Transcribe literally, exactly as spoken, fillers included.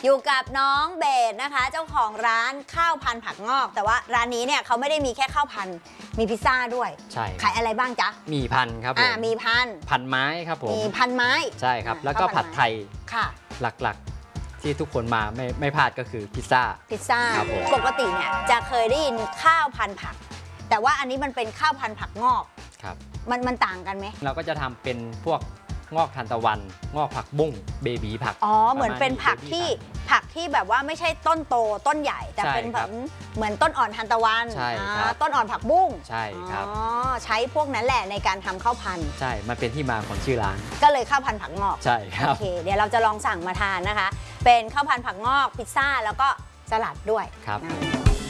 อยู่กับน้องเบสนะคะเจ้าของร้านข้าวพันผักงอกแต่ว่าร้านนี้เนี่ยเขาไม่ได้มีแค่ข้าวพันมีพิซซ่าด้วยใช่ขายอะไรบ้างจ๊ะมีพันครับผมมีพันพันไม้ครับผมมีพันไม้ใช่ครับแล้วก็ผัดไทยค่ะหลักๆที่ทุกคนมาไม่ไม่พลาดก็คือพิซซ่าพิซซ่าปกติเนี่ยจะเคยได้ยินข้าวพันผักแต่ว่าอันนี้มันเป็นข้าวพันผักงอกครับมันมันต่างกันไหมเราก็จะทำเป็นพวกงอกทานตะวันงอกผักบุ้งเบบีผักอ๋อเหมือนเป็นผักที่ผักที่แบบว่าไม่ใช่ต้นโตต้นใหญ่แต่เป็นแบบเหมือนต้นอ่อนทานตะวันใช่ครับต้นอ่อนผักบุ้งใช่ครับอ๋อใช้พวกนั้นแหละในการทำข้าวพันใช่มันเป็นที่มาของชื่อร้านก็เลยข้าวพันผักงอกใช่ครับโอเคเดี๋ยวเราจะลองสั่งมาทานนะคะเป็นข้าวพันผักงอกพิซซ่าแล้วก็สลัดด้วยครับ